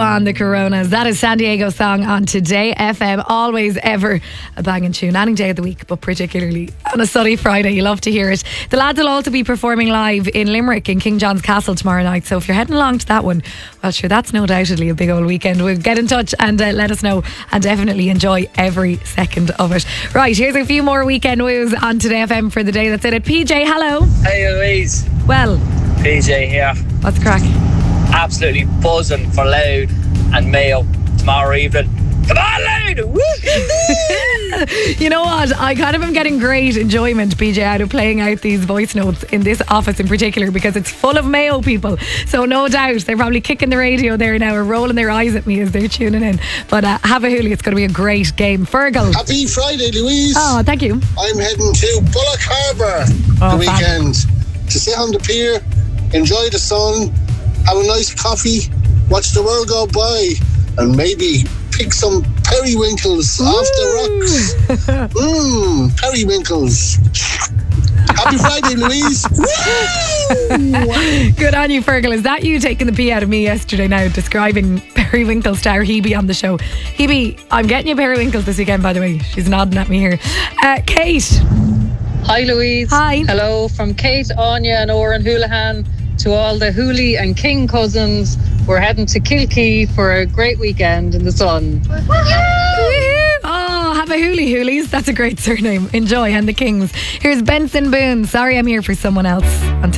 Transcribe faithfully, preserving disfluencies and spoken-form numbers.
on the Coronas. That is San Diego's song on Today F M. Always, ever a banging tune. Any day of the week, but particularly on a sunny Friday. You love to hear it. The lads will also be performing live in Limerick in King John's Castle tomorrow night. So if you're heading along to that one, well, sure, that's no doubtedly a big old weekend. We'll get in touch and uh, let us know, and definitely enjoy every second of it. Right, here's a few more weekend woos on Today F M for the day. That's it. P J, hello. Hey Louise. Well, P J here. What's the crack? Absolutely buzzing for Loud and Mayo tomorrow evening. Come on, Loud! You know what? I kind of am getting great enjoyment, P J, out of playing out these voice notes in this office in particular, because it's full of Mayo people. So no doubt they're probably kicking the radio there now or rolling their eyes at me as they're tuning in. But uh, have a hoolie. It's going to be a great game. Fergal. Happy Friday, Louise. Oh, thank you. I'm heading to Bullock Harbour Oh, the weekend to sit on the pier, enjoy the sun, have a nice coffee, watch the world go by, and maybe pick some periwinkles off the rocks. Mmm, periwinkles. Happy Friday, Louise. Good on you, Fergal. Is that you taking the pee out of me yesterday now, describing periwinkles to our Hebe on the show? Hebe, I'm getting you periwinkles this weekend, by the way. She's nodding at me here. Uh, Kate. Hi Louise. Hi. Hello from Kate, Anya and Oran Houlihan to all the Hooley and King cousins. We're heading to Kilkee for a great weekend in the sun. Oh, have a hoolie, hoolies. That's a great surname. Enjoy. And the Kings. Here's Benson Boone. Sorry I'm here for someone else. On